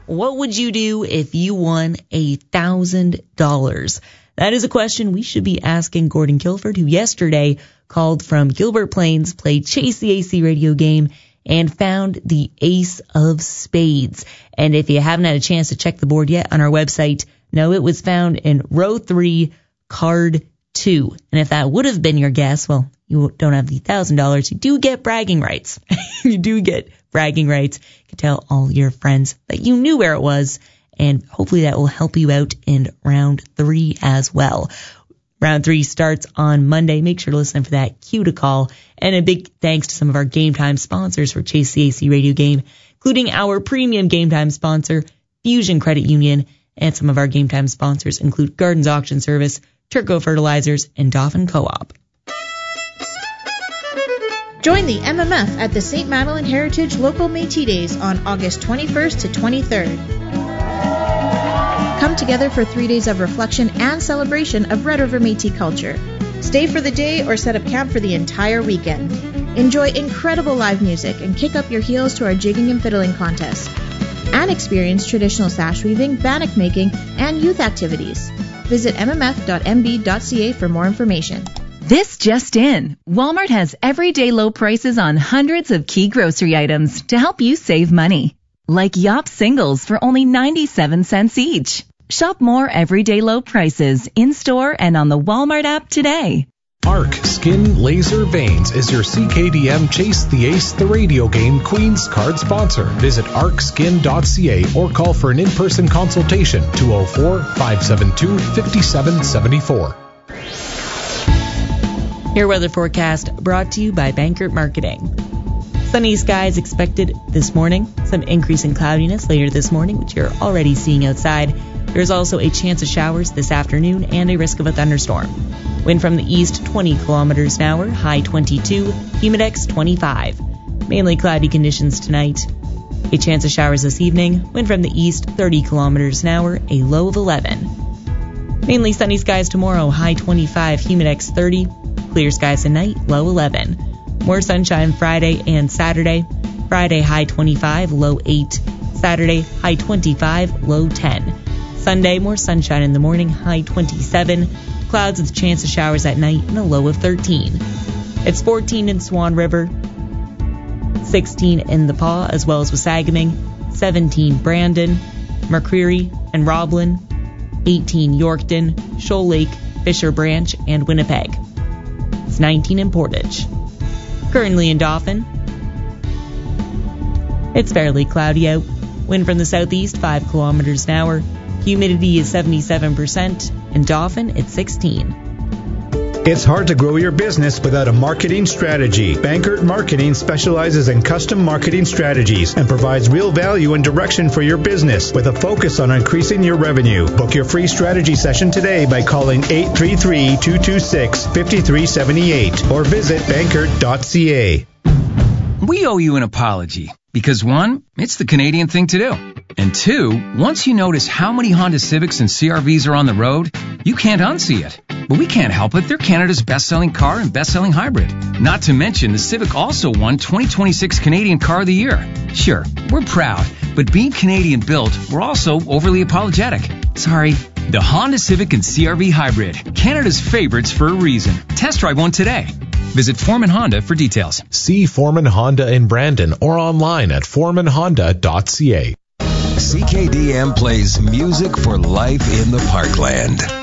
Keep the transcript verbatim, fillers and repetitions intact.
what would you do if you won a thousand dollars? That is a question we should be asking Gordon Kilford, who yesterday called from Gilbert Plains, played Chase the A C radio game, and found the ace of spades. And if you haven't had a chance to check the board yet on our website, no, it was found in row three, card two. And if that would have been your guess, well, you don't have the one thousand dollars. You do get bragging rights. You do get bragging rights. You can tell all your friends that you knew where it was, and hopefully that will help you out in round three as well. Round three starts on Monday. Make sure to listen for that cue to call. And a big thanks to some of our Game Time sponsors for Chase the A C radio game, including our premium Game Time sponsor, Fusion Credit Union, and some of our Game Time sponsors include Gardens Auction Service, Turco Fertilizers, and Dauphin Co-op. Join the M M F at the Saint Madeleine Heritage Local Métis Days on August twenty-first to twenty-third. Come together for three days of reflection and celebration of Red River Métis culture. Stay for the day or set up camp for the entire weekend. Enjoy incredible live music and kick up your heels to our jigging and fiddling contest. And experience traditional sash weaving, bannock making, and youth activities. Visit m m f dot m b dot c a for more information. This just in. Walmart has everyday low prices on hundreds of key grocery items to help you save money. Like Yop singles for only ninety-seven cents each. Shop more everyday low prices in-store and on the Walmart app today. Arc Skin Laser Veins is your C K D M Chase the Ace the radio game Queen's card sponsor. Visit arc skin dot c a or call for an in-person consultation two oh four, five seven two, five seven seven four. Your weather forecast brought to you by Bankert Marketing. Sunny skies expected this morning. Some increase in cloudiness later this morning, which you're already seeing outside. There's also a chance of showers this afternoon and a risk of a thunderstorm. Wind from the east, twenty kilometers an hour, high twenty-two, humidex twenty-five. Mainly cloudy conditions tonight. A chance of showers this evening. Wind from the east, thirty kilometers an hour, a low of eleven. Mainly sunny skies tomorrow, high twenty-five, humidex thirty. Clear skies tonight, low eleven. More sunshine Friday and Saturday. Friday, high twenty-five, low eight. Saturday, high twenty-five, low ten. Sunday, more sunshine in the morning, high twenty-seven. Clouds with a chance of showers at night and a low of thirteen. It's fourteen in Swan River, sixteen in the Paw, as well as Wasagaming, seventeen Brandon, McCreary and Roblin, eighteen Yorkton, Shoal Lake, Fisher Branch, and Winnipeg. It's nineteen in Portage. Currently in Dauphin, it's fairly cloudy out. Wind from the southeast, five kilometers an hour. Humidity is seventy-seven percent. In Dauphin, it's sixteen. It's hard to grow your business without a marketing strategy. Bankert Marketing specializes in custom marketing strategies and provides real value and direction for your business with a focus on increasing your revenue. Book your free strategy session today by calling eight three three, two two six, five three seven eight or visit bankert dot c a. We owe you an apology because, one, it's the Canadian thing to do. And two, once you notice how many Honda Civics and C R Vs are on the road, you can't unsee it. But we can't help it. They're Canada's best-selling car and best-selling hybrid. Not to mention, the Civic also won twenty twenty-six Canadian Car of the Year. Sure, we're proud, but being Canadian-built, we're also overly apologetic. Sorry. The Honda Civic and C R V Hybrid, Canada's favorites for a reason. Test drive one today. Visit Foreman Honda for details. See Foreman Honda in Brandon or online at foreman honda dot c a. C K D M plays music for life in the Parkland.